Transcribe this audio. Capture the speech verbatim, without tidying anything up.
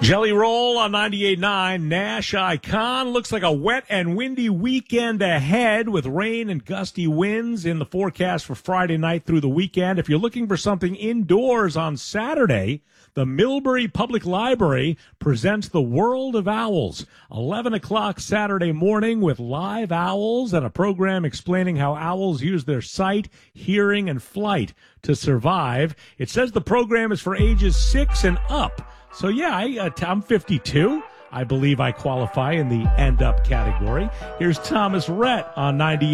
Jelly Roll on ninety-eight point nine, Nash Icon. Looks like a wet and windy weekend ahead with rain and gusty winds in the forecast for Friday night through the weekend. If you're looking for something indoors on Saturday, the Millbury Public Library presents The World of Owls. eleven o'clock Saturday morning with live owls and a program explaining how owls use their sight, hearing, and flight to survive. It says the program is for ages six and up. So, yeah, I, uh, I'm fifty-two. I believe I qualify in the end up category. Here's Thomas Rhett on ninety.